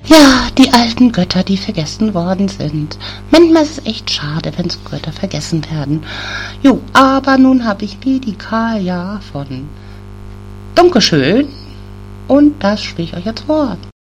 Ja, die alten Götter, die vergessen worden sind. Manchmal ist es echt schade, wenn so Götter vergessen werden. Jo, aber nun habe ich mir die Kaya von Dankeschön und das spiele ich euch jetzt vor.